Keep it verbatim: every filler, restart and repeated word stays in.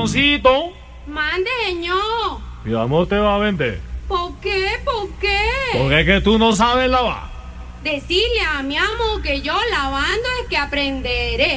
Ramoncito, Mande, señor. mi amor te va a vender. ¿Por qué? ¿Por qué? Porque es que tú no sabes lavar. Decirle a mi amo que yo lavando es que aprenderé.